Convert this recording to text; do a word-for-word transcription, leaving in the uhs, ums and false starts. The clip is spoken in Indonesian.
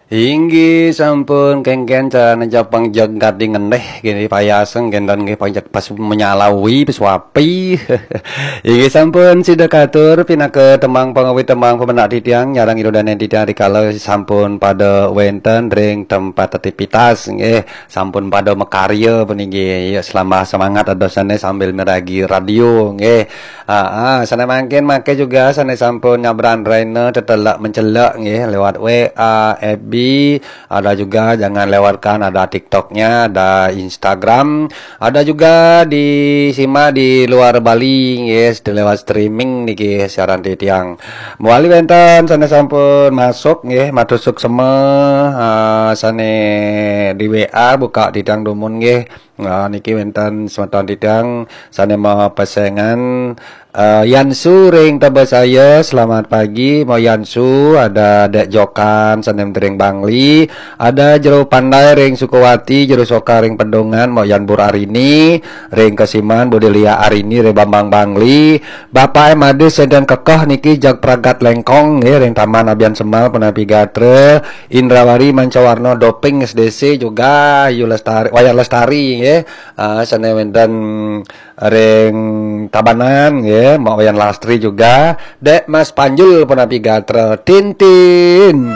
Inggih sampun kengken carana Japang jagat dengan deh gini payaseng gendan nggih pajak pas menyalawi peswapi. Inggih sampun sida katur pinake tembang pangawi tembang pemenak titiang nyarang irodanen titiang dikala sampun pada wenten ring tempat aktivitas nggih sampun pada mekarya puniki ya selama semangat adosane sambil meragi radio nggih. Ah, ah sana mungkin make juga sana sampun nyabran raina tetelak mencelak nggih lewat W A, F B, ada juga jangan lewatkan ada TikToknya, ada Instagram, ada juga disimak di luar Bali yes, di lewat streaming niki siaran titiang. Muali wenten sana sampun masuk nggih, matusuk semua uh, sane di W A buka titiang dumun nggih. Nah, niki wenten semeton titiang sane mau pesengan Uh, Yansu ring tebe saya selamat pagi mau Yansu ada Dek Jokan sanem ring Bangli ada Jero Pandai ring Sukawati Jero Soka ring Pedongan mau Yan Bur Arini ring Kasiman Bodelia Arini ring Bambang Bangli Bapak Emade sedang kekeh niki Jag Pragat Lengkong ya ring Taman Abian Semal Penapi Gatre Indrawari Mancawarno Doping S D C juga Yu Lestari Wayar Lestari ya uh, sanem wenten ring Tabanan ya mau yang lastri juga Dek Mas Panjul Penapi Gatre Tintin